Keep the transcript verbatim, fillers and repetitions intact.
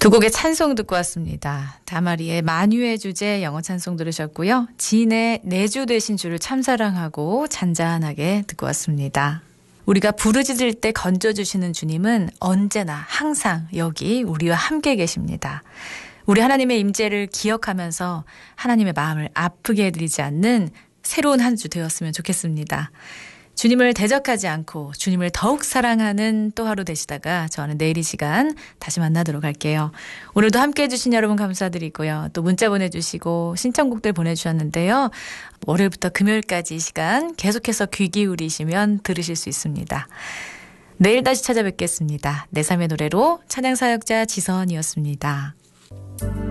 두 곡의 찬송 듣고 왔습니다. 다마리의 만유의 주제 영어 찬송 들으셨고요. 진의 내주 되신 주를 참사랑하고 잔잔하게 듣고 왔습니다. 우리가 부르짖을 때 건져주시는 주님은 언제나 항상 여기 우리와 함께 계십니다. 우리 하나님의 임재를 기억하면서 하나님의 마음을 아프게 해드리지 않는 새로운 한 주 되었으면 좋겠습니다. 주님을 대적하지 않고 주님을 더욱 사랑하는 또 하루 되시다가 저는 내일 이 시간 다시 만나도록 할게요. 오늘도 함께해 주신 여러분 감사드리고요. 또 문자 보내주시고 신청곡들 보내주셨는데요. 월요일부터 금요일까지 이 시간 계속해서 귀 기울이시면 들으실 수 있습니다. 내일 다시 찾아뵙겠습니다. 내 삶의 노래로 찬양사역자 지선이었습니다.